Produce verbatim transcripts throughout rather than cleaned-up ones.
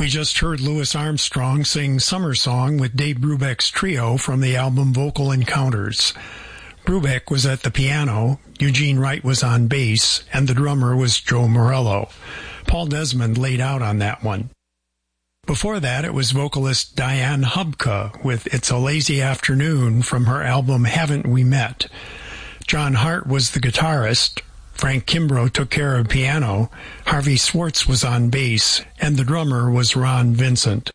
We just heard Louis Armstrong sing Summer Song with Dave Brubeck's trio from the album Vocal Encounters. Brubeck was at the piano, Eugene Wright was on bass, and the drummer was Joe Morello. Paul Desmond laid out on that one. Before that, it was vocalist Diane Hubka with It's a Lazy Afternoon from her album Haven't We Met. John Hart was the guitarist, Frank Kimbrough took care of piano, Harvey Swartz was on bass, and the drummer was Ron Vincent.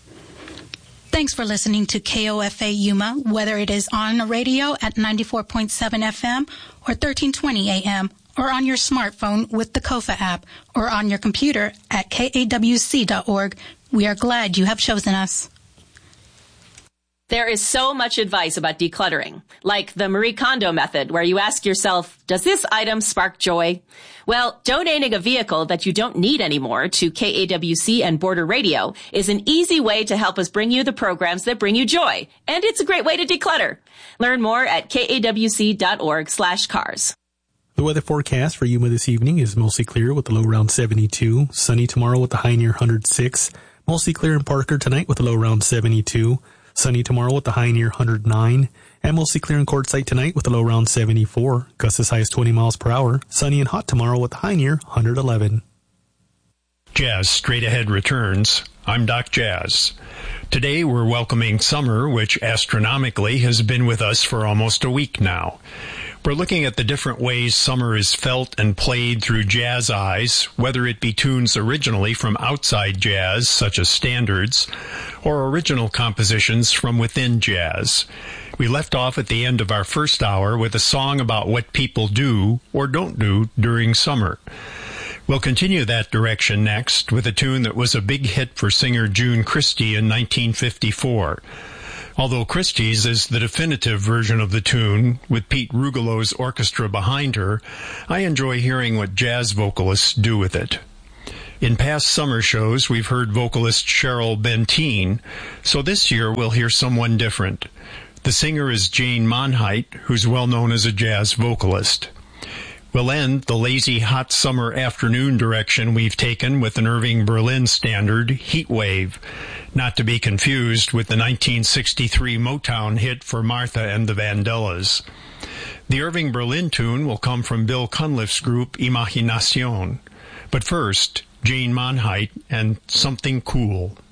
Thanks for listening to K O F A Yuma, whether it is on the radio at ninety-four point seven F M or thirteen twenty A M, or on your smartphone with the Kofa app, or on your computer at K A W C dot org. We are glad you have chosen us. There is so much advice about decluttering, like the Marie Kondo method, where you ask yourself, does this item spark joy? Well, donating a vehicle that you don't need anymore to K A W C and Border Radio is an easy way to help us bring you the programs that bring you joy. And it's a great way to declutter. Learn more at K A W C dot org slash cars. The weather forecast for Yuma this evening is mostly clear with a low around seventy-two. Sunny tomorrow with a high near one hundred six. Mostly clear in Parker tonight with a low around seventy-two. Sunny tomorrow with a high near one hundred nine. And mostly clear in Quartzsite tonight with a low around seventy-four. Gusts as high as twenty miles per hour. Sunny and hot tomorrow with a high near one hundred eleven. Jazz Straight Ahead returns. I'm Doc Jazz. Today we're welcoming summer, which astronomically has been with us for almost a week now. We're looking at the different ways summer is felt and played through jazz eyes, whether it be tunes originally from outside jazz, such as standards, or original compositions from within jazz. We left off at the end of our first hour with a song about what people do or don't do during summer. We'll continue that direction next with a tune that was a big hit for singer June Christy in nineteen fifty-four. Although Christie's is the definitive version of the tune, with Pete Rugelo's orchestra behind her, I enjoy hearing what jazz vocalists do with it. In past summer shows, we've heard vocalist Cheryl Benteen, so this year we'll hear someone different. The singer is Jane Monheit, who's well known as a jazz vocalist. We'll end the lazy hot summer afternoon direction we've taken with an Irving Berlin standard, Heat Wave, not to be confused with the nineteen sixty-three Motown hit for Martha and the Vandellas. The Irving Berlin tune will come from Bill Cunliffe's group Imaginación. But first, Jane Monheit and Something Cool.